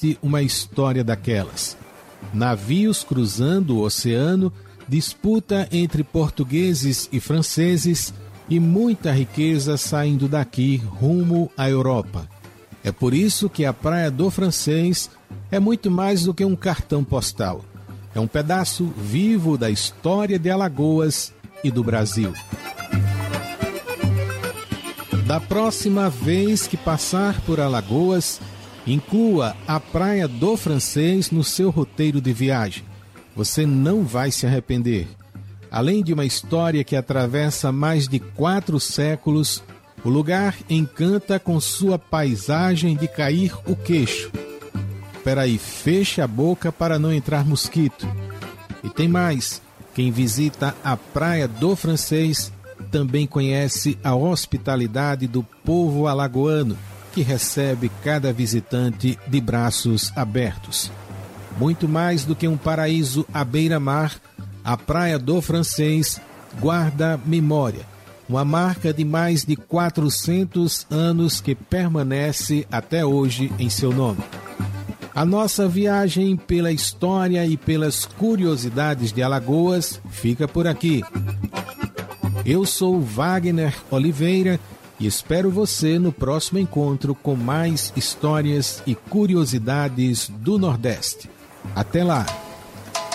existe uma história daquelas. Navios cruzando o oceano, disputa entre portugueses e franceses e muita riqueza saindo daqui rumo à Europa. É por isso que a Praia do Francês é muito mais do que um cartão postal. É um pedaço vivo da história de Alagoas e do Brasil. Da próxima vez que passar por Alagoas, inclua a Praia do Francês no seu roteiro de viagem. Você não vai se arrepender. Além de uma história que atravessa mais de 4 séculos, o lugar encanta com sua paisagem de cair o queixo. Peraí, feche a boca para não entrar mosquito. E tem mais, quem visita a Praia do Francês também conhece a hospitalidade do povo alagoano, que recebe cada visitante de braços abertos. Muito mais do que um paraíso à beira-mar, a Praia do Francês guarda memória, uma marca de mais de 400 anos que permanece até hoje em seu nome. A nossa viagem pela história e pelas curiosidades de Alagoas fica por aqui. Eu sou Wagner Oliveira e espero você no próximo encontro com mais histórias e curiosidades do Nordeste. Até lá!